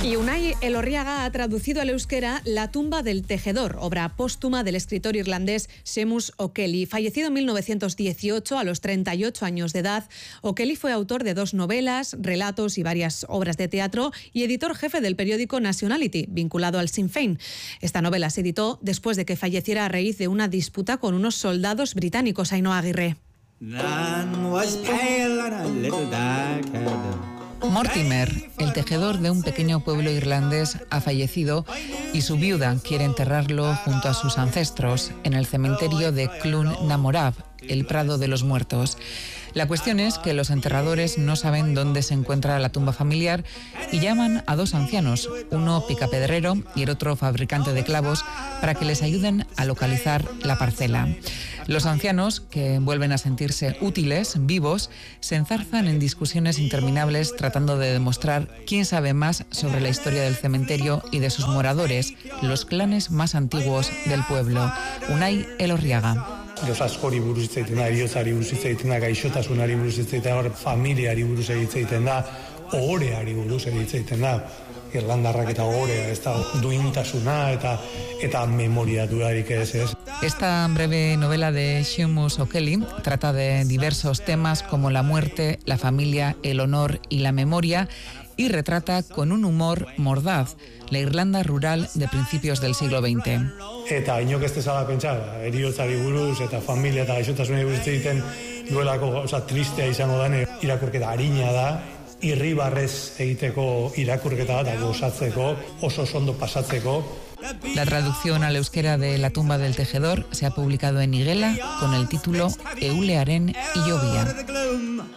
Y Unai Elorriaga ha traducido al euskera La tumba del tejedor, obra póstuma del escritor irlandés Seamus O'Kelly. Fallecido en 1918 a los 38 años de edad, O'Kelly fue autor de 2 novelas, relatos y varias obras de teatro y editor jefe del periódico Nationality, vinculado al Sinn Féin. Esta novela se editó después de que falleciera a raíz de una disputa con unos soldados británicos. Ainhoa Aguirre. Mortimer, el tejedor de un pequeño pueblo irlandés, ha fallecido y su viuda quiere enterrarlo junto a sus ancestros en el cementerio de Clún na Morab, el Prado de los Muertos. La cuestión es que los enterradores no saben dónde se encuentra la tumba familiar y llaman a 2 ancianos, uno picapedrero y el otro fabricante de clavos, para que les ayuden a localizar la parcela. Los ancianos, que vuelven a sentirse útiles, vivos, se enzarzan en discusiones interminables tratando de demostrar quién sabe más sobre la historia del cementerio y de sus moradores, los clanes más antiguos del pueblo. Unai Elorriaga. Los askori buruz hitz egiten da, heriotzari buruz hitz egiten da, gaixotasunari buruz hitz egiten da, familiari buruz hitz egiten da, ohoreari buruz hitz egiten da. Irlandarrak eta ohorea, ez da duintasuna eta memoria durarik ez. Esta breve novela de Seamus O'Kelly trata de diversos temas como la muerte, la familia, el honor y la memoria, y retrata con un humor mordaz la Irlanda rural de principios del siglo XX. Eta inok ez dezala pentsa, heriotzari buruz eta familia eta gaixotasunari buruz egiten duelako, tristea izango dane, irakurketa arina da, irribarrez egiteko irakurketa da, gozatzeko, oso ondo pasatzeko. La traducción al euskera de La tumba del tejedor se ha publicado en Igela con el título Eulearen Ilobia.